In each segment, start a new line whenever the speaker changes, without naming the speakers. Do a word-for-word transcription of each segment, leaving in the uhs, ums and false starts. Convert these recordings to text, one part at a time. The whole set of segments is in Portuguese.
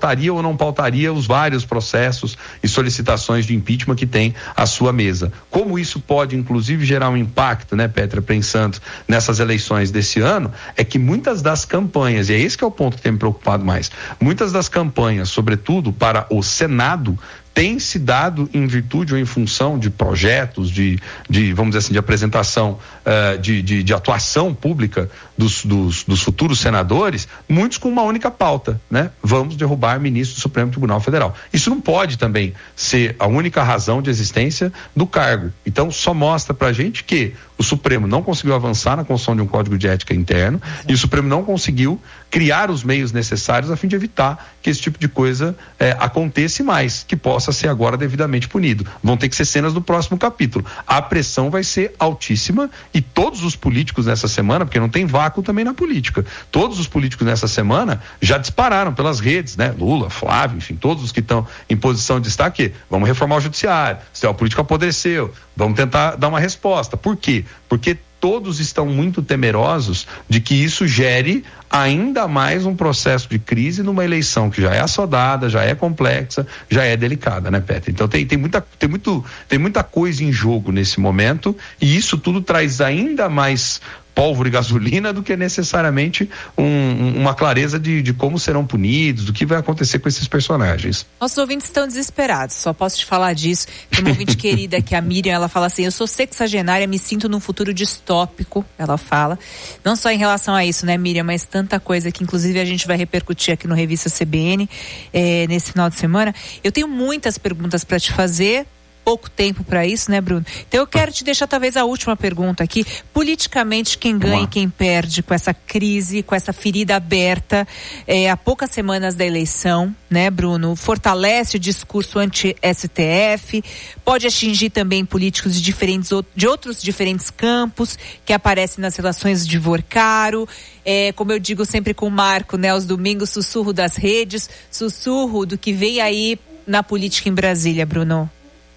pautaria ou não pautaria os vários processos e solicitações de impeachment que tem à sua mesa. Como isso pode, inclusive, gerar um impacto, né, Petra, pensando nessas eleições desse ano, é que muitas das campanhas, e é esse que é o ponto que tem me preocupado mais, muitas das campanhas, sobretudo para o Senado, tem se dado em virtude ou em função de projetos, de, de vamos dizer assim, de apresentação, uh, de, de, de atuação pública dos, dos, dos futuros senadores, muitos com uma única pauta, né? Vamos derrubar ministro do Supremo Tribunal Federal. Isso não pode também ser a única razão de existência do cargo. Então, só mostra pra gente que o Supremo não conseguiu avançar na construção de um código de ética interno e o Supremo não conseguiu criar os meios necessários a fim de evitar que esse tipo de coisa eh, aconteça mais, que possa ser agora devidamente punido. Vão ter que ser cenas do próximo capítulo. A pressão vai ser altíssima e todos os políticos nessa semana, porque não tem vácuo também na política, todos os políticos nessa semana já dispararam pelas redes, né? Lula, Flávio, enfim, todos os que estão em posição de destaque, vamos reformar o judiciário, o sistema político apodreceu, vamos tentar dar uma resposta. Por quê? Porque todos estão muito temerosos de que isso gere ainda mais um processo de crise numa eleição que já é assodada, já é complexa, já é delicada, né, Petra? Então tem, tem, muita, tem, muito, tem muita coisa em jogo nesse momento e isso tudo traz ainda mais pólvora e gasolina do que necessariamente um, uma clareza de, de como serão punidos, do que vai acontecer com esses personagens.
Nossos ouvintes estão desesperados, só posso te falar disso. Tem uma ouvinte querida que é a Miriam, ela fala assim, eu sou sexagenária, me sinto num futuro distópico, ela fala, não só em relação a isso, né, Miriam, mas tanta coisa que inclusive a gente vai repercutir aqui no Revista C B N eh, nesse final de semana. Eu tenho muitas perguntas para te fazer, pouco tempo para isso, né, Bruno? Então eu quero te deixar talvez a última pergunta aqui. Politicamente, quem ganha e quem perde com essa crise, com essa ferida aberta, é, há poucas semanas da eleição, né, Bruno? Fortalece o discurso anti-S T F, pode atingir também políticos de, diferentes, de outros diferentes campos que aparecem nas relações de Vorcaro, é, como eu digo sempre com o Marco, né, aos domingos, sussurro das redes, sussurro do que vem aí na política em Brasília, Bruno.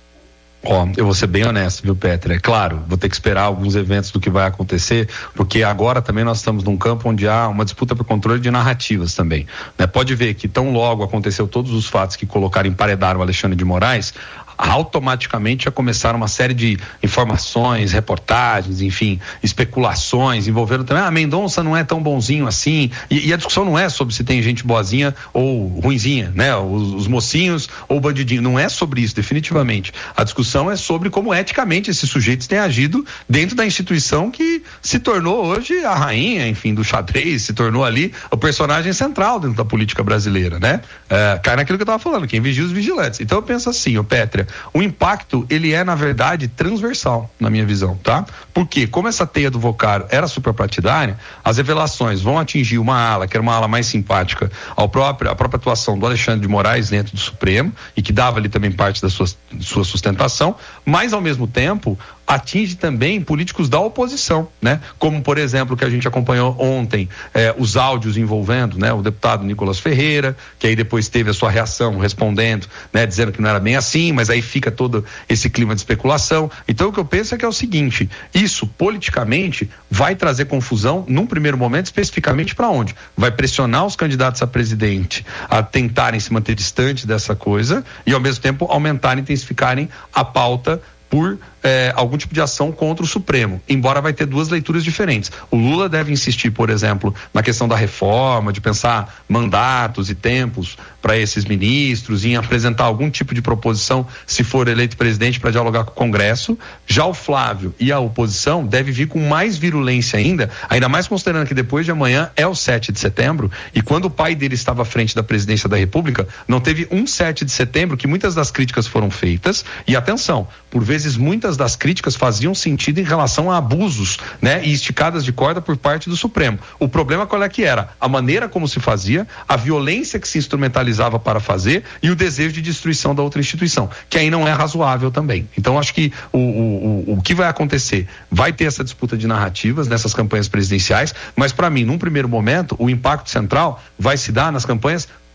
Ó, oh, eu vou ser bem honesto, viu, Petra? É claro, vou ter que esperar alguns eventos do que vai acontecer, porque agora também nós estamos num campo onde há uma disputa por controle de narrativas também, né? Pode ver que tão logo aconteceu todos os fatos que colocaram, emparedaram o Alexandre de Moraes, automaticamente já começaram uma série de informações, reportagens, enfim, especulações, envolvendo também, ah, Mendonça não é tão bonzinho assim, e, e a discussão não é sobre se tem gente boazinha ou ruinzinha, né, os, os mocinhos ou bandidinho, não é sobre isso, definitivamente. A discussão é sobre como eticamente esses sujeitos têm agido dentro da instituição que se tornou hoje a rainha, enfim, do xadrez, se tornou ali o personagem central dentro da política brasileira, né, é, cai naquilo que eu estava falando, quem vigia os vigilantes. Então eu penso assim, ô Pétria, o impacto, ele é, na verdade, transversal, na minha visão, tá? Porque, como essa teia do Vocaro era suprapartidária, as revelações vão atingir uma ala, que era uma ala mais simpática ao próprio, à própria atuação do Alexandre de Moraes dentro do Supremo, e que dava ali também parte da sua, sua sustentação, mas, ao mesmo tempo, atinge também políticos da oposição, né? Como, por exemplo, que a gente acompanhou ontem, eh, os áudios envolvendo, né, o deputado Nicolas Ferreira, que aí depois teve a sua reação respondendo, né, dizendo que não era bem assim, mas aí fica todo esse clima de especulação. Então o que eu penso é que é o seguinte, isso politicamente vai trazer confusão num primeiro momento, especificamente para onde? Vai pressionar os candidatos a presidente a tentarem se manter distante dessa coisa e ao mesmo tempo aumentarem, intensificarem a pauta por é, algum tipo de ação contra o Supremo, embora vai ter duas leituras diferentes. O Lula deve insistir, por exemplo, na questão da reforma, de pensar mandatos e tempos para esses ministros, em apresentar algum tipo de proposição, se for eleito presidente, para dialogar com o Congresso. Já o Flávio e a oposição deve vir com mais virulência ainda, ainda mais considerando que depois de amanhã é o sete de setembro, e quando o pai dele estava à frente da presidência da República, não teve um sete de setembro que muitas das críticas foram feitas, e atenção, por vezes muitas das críticas faziam sentido em relação a abusos, né, e esticadas de corda por parte do Supremo. O problema qual é que era? A maneira como se fazia, a violência que se instrumentalizava para fazer e o desejo de destruição da outra instituição, que aí não é razoável também. Então acho que o, o, o, o que vai acontecer? Vai ter essa disputa de narrativas nessas campanhas presidenciais, mas para mim, num primeiro momento, o impacto central vai se dar nas campanhas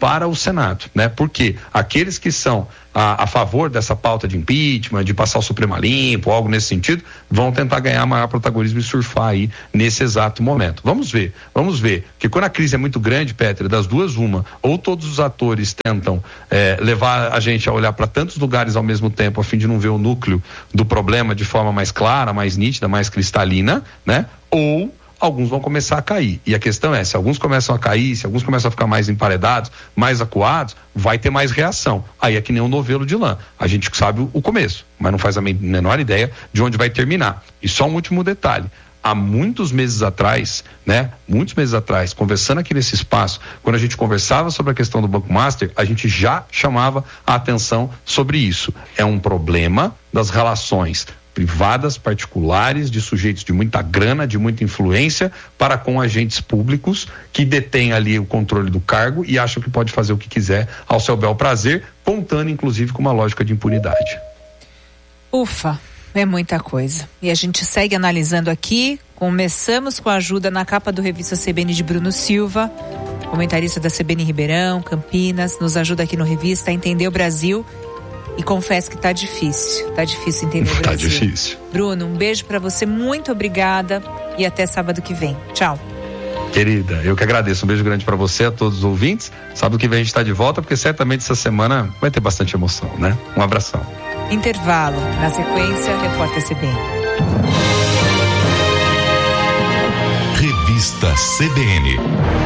para o Senado, né? Porque aqueles que são a, a favor dessa pauta de impeachment, de passar o Supremo limpo, algo nesse sentido, vão tentar ganhar maior protagonismo e surfar aí nesse exato momento. Vamos ver, vamos ver, que quando a crise é muito grande, Petra, das duas uma, ou todos os atores tentam é, levar a gente a olhar para tantos lugares ao mesmo tempo, a fim de não ver o núcleo do problema de forma mais clara, mais nítida, mais cristalina, né? Ou alguns vão começar a cair. E a questão é, se alguns começam a cair, se alguns começam a ficar mais emparedados, mais acuados, vai ter mais reação. Aí é que nem um novelo de lã. A gente sabe o começo, mas não faz a menor ideia de onde vai terminar. E só um último detalhe. Há muitos meses atrás, né? Muitos meses atrás, conversando aqui nesse espaço, quando a gente conversava sobre a questão do Banco Master, a gente já chamava a atenção sobre isso. É um problema das relações privadas, particulares, de sujeitos de muita grana, de muita influência, para com agentes públicos que detêm ali o controle do cargo e acham que pode fazer o que quiser ao seu bel prazer, contando inclusive com uma lógica de impunidade.
Ufa, é muita coisa. E a gente segue analisando aqui. Começamos com a ajuda na capa do Revista C B N de Bruno Silva, comentarista da C B N Ribeirão, Campinas, nos ajuda aqui no Revista a entender o Brasil. E confesso que tá difícil, tá difícil entender o Brasil.
Tá difícil.
Bruno, um beijo pra você, muito obrigada e até sábado que vem. Tchau.
Querida, eu que agradeço, um beijo grande pra você, a todos os ouvintes. Sábado que vem a gente tá de volta, porque certamente essa semana vai ter bastante emoção, né? Um abração.
Intervalo, na sequência, Repórter C B N.
Revista C B N.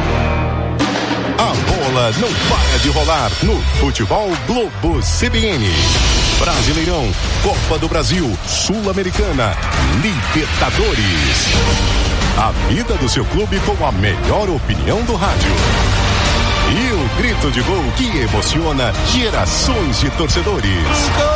A bola não para de rolar no Futebol Globo C B N. Brasileirão, Copa do Brasil, Sul-Americana, Libertadores. A vida do seu clube com a melhor opinião do rádio. E o grito de gol que emociona gerações de torcedores.